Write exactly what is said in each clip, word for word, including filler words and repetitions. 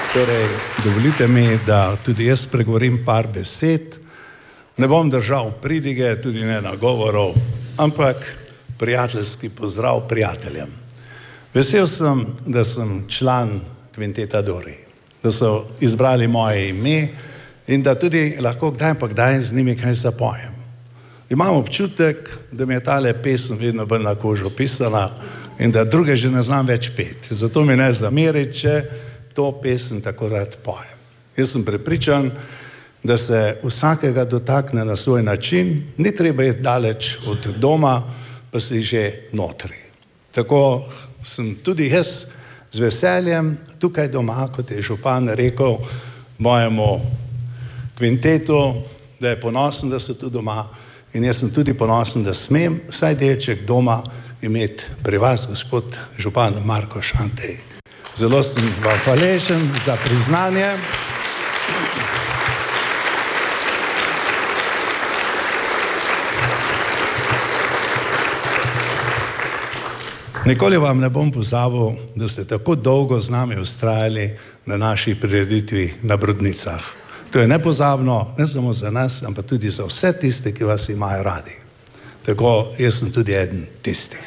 Torej, dovolite mi, da tudi jaz spregovorim par besed. Ne bom držal pridige, tudi ne nagovorov, ampak prijateljski pozdrav prijateljem. Vesel sem, da sem član Kvinteta Dori, da so izbrali moje ime in da tudi lahko kdaj pa kdaj z njimi kaj zapojem. Imam občutek, da mi je tale pesem vedno bolj na kožo pisana in da druge že ne znam več peti. Zato mi ne zameri, če to pesem tako rad pojem. Jaz sem prepričan, da se vsakega dotakne na svoj način, ni treba iti daleč od doma, pa si že notri. Tako sem tudi jaz z veseljem tukaj doma, kot je župan rekel mojemu kvintetu, da je ponosen, da so tu doma in jaz sem tudi ponosen, da smem vsaj delček doma imeti pri vas, gospod župan Marko Šantej. Zelo sem vam hvaležen za priznanje. Nikoli vam ne bom pozabil, da ste tako dolgo z nami vztrajali na naši prireditvi na Brodnicah. To je nepozabno, ne samo za nas, ampak tudi za vse tiste, ki vas imajo radi. Tako, jaz sem tudi eden tistih.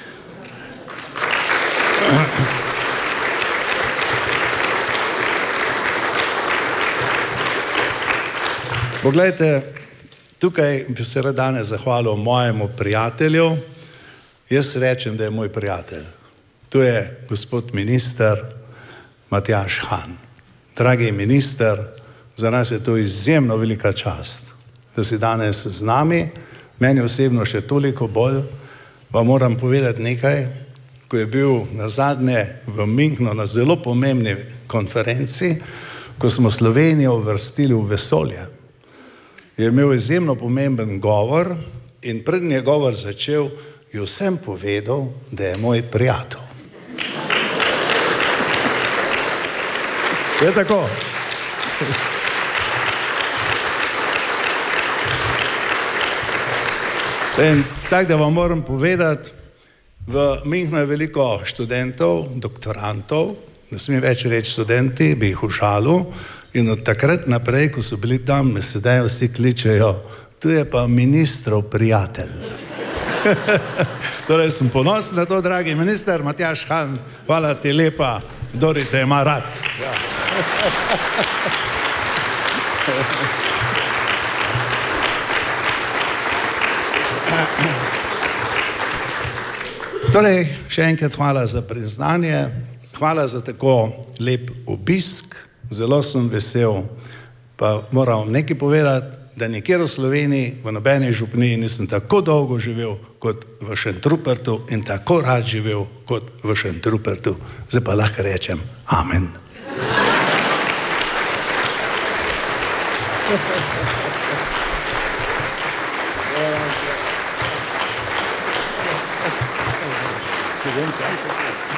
Poglejte, tukaj bi se rad danes zahvalil mojemu prijatelju. Jaz rečem, da je moj prijatelj. To je gospod minister Matjaž Han. Dragi minister, za nas je to izjemno velika čast, da si danes z nami. Meni osebno še toliko bolj. Vam moram povedati nekaj, ko je bil nazadnje v Münchnu na zelo pomembni konferenci, ko smo Slovenijo uvrstili v vesolje. Je imel izjemno pomemben govor in pred je govor začel, je vsem povedal, da je moj prijatelj. Je tako? In tako, da vam moram povedati, v Münchnu je veliko študentov, doktorantov, ne smem več reči študenti, bi jih užalil, in od takrat naprej, ko so bili tam, me sedaj vsi kličejo, tu je pa ministrov prijatelj. Torej sem ponosen na to, dragi minister Matjaž Han, hvala ti lepa, Dori te ima rad. Ja. Torej, še enkrat hvala za priznanje, hvala za tako lep obisk, zelo sem vesel, pa moram nekaj povedati, da nikjer v Sloveniji, v nobeni župniji nisem tako dolgo živel kot v Šentrupertu in tako rad živel kot v Šentrupertu. Zdaj pa lahko rečem amen.